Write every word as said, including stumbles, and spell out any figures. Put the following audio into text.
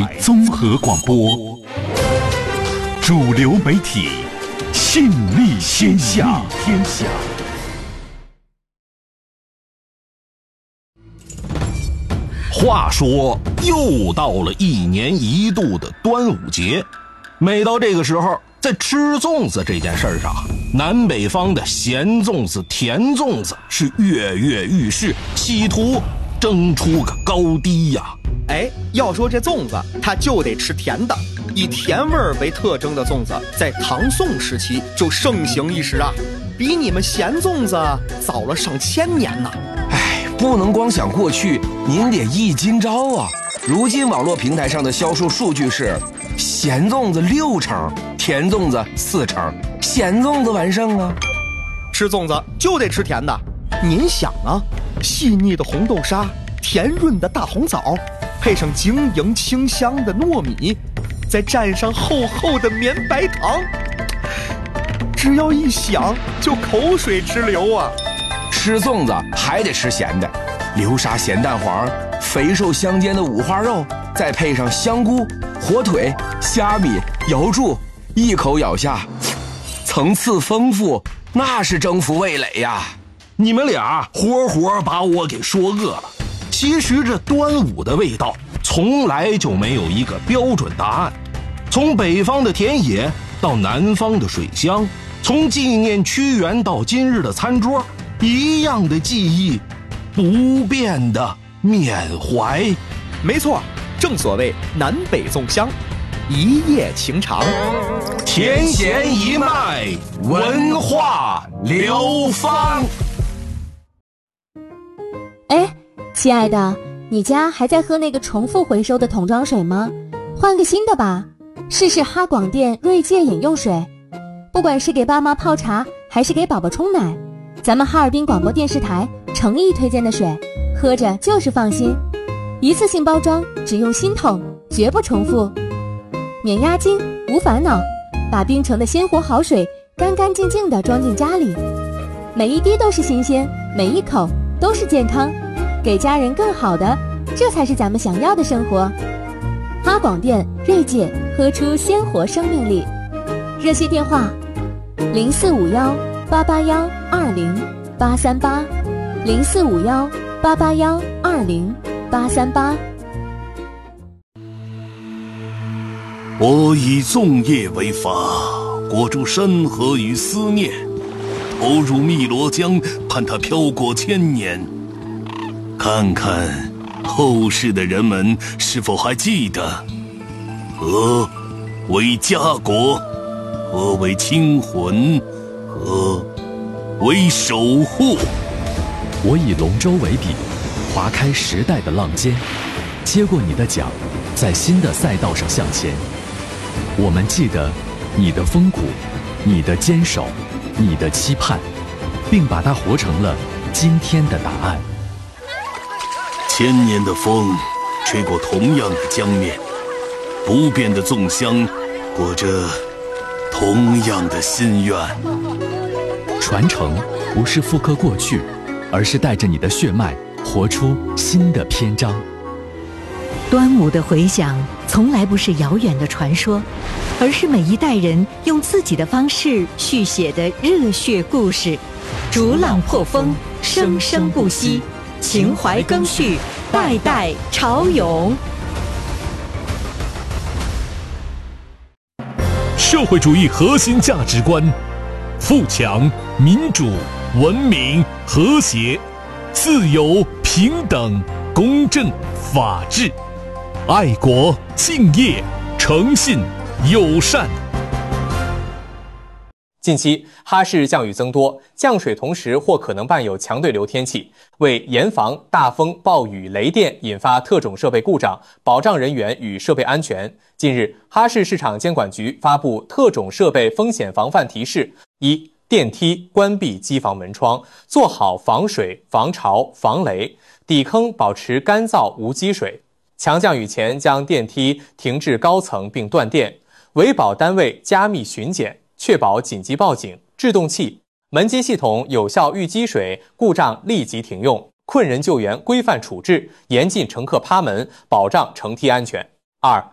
综合广播，主流媒体，信力天下。天下。 话说，又到了一年一度的端午节，每到这个时候，在吃粽子这件事上，南北方的咸粽子、甜粽子是跃跃欲试，企图争出个高低呀。 哎，要说这粽子，它就得吃甜的。以甜味儿为特征的粽子，在唐宋时期就盛行一时啊，比你们咸粽子早了上千年呢。 哎，不能光想过去，您得忆今朝啊。如今网络平台上的销售数据是，咸粽子六成，甜粽子四成，咸粽子完胜啊。 吃粽子就得吃甜的，您想啊，细腻的红豆沙，甜润的大红枣，配上晶莹清香的糯米，再蘸上厚厚的绵白糖，只要一想就口水直流啊。 吃粽子还得吃咸的，流沙咸蛋黄，肥瘦相间的五花肉，再配上香菇、火腿、虾米、瑶柱，一口咬下，层次丰富，那是征服味蕾呀。 你们俩活活把我给说饿了。其实这端午的味道从来就没有一个标准答案，从北方的田野到南方的水乡，从纪念屈原到今日的餐桌，一样的记忆，不变的缅怀。 没错，正所谓南北粽香，一夜情长， 甜咸一脉，文化流芳。 哎，亲爱的，你家还在喝那个重复回收的桶装水吗？换个新的吧，试试哈广电锐界饮用水。不管是给爸妈泡茶，还是给宝宝冲奶，咱们哈尔滨广播电视台诚意推荐的水，喝着就是放心。一次性包装，只用新桶，绝不重复，免押金，无烦恼，把冰城的鲜活好水干干净净地装进家里，每一滴都是新鲜，每一口都是健康，给家人更好的，这才是咱们想要的生活。哈广电锐界，喝出鲜活生命力。热线电话零四五幺八八幺二零八三八，零四五幺八八幺二零八三八。 我以粽叶为法，裹住山河与思念，投入汨罗江，盼它飘过千年。看看后世的人们是否还记得，何为家国，何为清魂，何为守护。 我以龙舟为笔，划开时代的浪尖，接过你的桨，在新的赛道上向前。我们记得你的风骨，你的坚守，你的期盼，并把它活成了今天的答案。 千年的风吹过同样的江面，不变的粽香裹着同样的心愿。 传承不是复刻过去，而是带着你的血脉活出新的篇章。 端午的回响从来不是遥远的传说，而是每一代人用自己的方式续写的热血故事。逐浪破风，生生不息，情怀更续，代代潮涌。 社会主义核心价值观：富强、民主、文明、和谐、自由、平等、公正、法治。爱国、敬业、诚信、友善。 近期哈市降雨增多，降水同时或可能伴有强对流天气，为严防大风、暴雨、雷电引发特种设备故障，保障人员与设备安全。近日，哈市市场监管局发布特种设备风险防范提示：一、电梯关闭机房门窗，做好防水、防潮、防雷，底坑保持干燥无积水。强降雨前将电梯停至高层并断电，维保单位加密巡检，确保紧急报警、制动器、门机系统有效预积水，故障立即停用，困人救援规范处置，严禁乘客趴门，保障乘梯安全。二、